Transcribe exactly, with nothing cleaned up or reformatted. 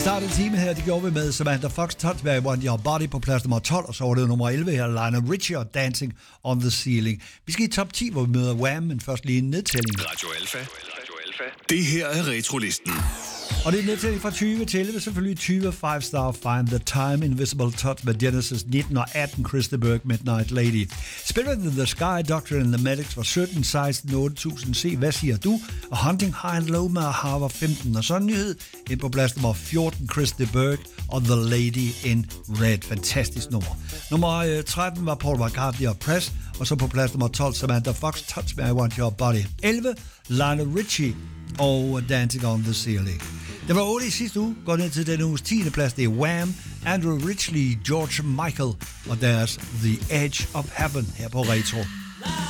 startede time her, det gjorde vi med Samantha Fox, Touch Me, I Want Your Body på plads nummer tolv, og så var det nummer elleve her, Lionel Richie og Dancing on the Ceiling. Vi skal i top ti, hvor vi møder Wham, men først lige en nedtælling. Radio Alpha. Radio Alpha. Det her er Retrolisten. Og det er en nedtælling fra tyve til elleve, selvfølgelig tyve, five Star, Find the Time, Invisible Touch med Genesis, nitten og atten, Chris de Burgh, Midnight Lady. Spirit in the Sky, Doctor and the Medics var sytten, seksten, otte tusind C, Hvad siger du? Og Hunting High and Low med A-ha var femten, og så en nyhed ind på plads nummer fjorten, Chris de Burgh og The Lady in Red. Fantastisk nummer. Nummer tretten var Paul McCartney og Press, og så på plads nummer tolv, Samantha Fox, Touch Me, I Want Your Body. elleve, Lionel Richie og Dancing on the Ceiling. Det var otte i sidste uge, går ned til denne uges tiende plads. Det er Wham, Andrew Ridgeley, George Michael og deres The Edge of Heaven her på Retro.